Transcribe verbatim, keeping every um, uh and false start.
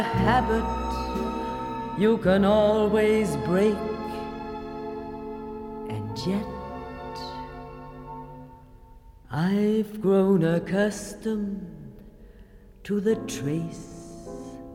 habit you can always break, and yet I've grown accustomed to the trace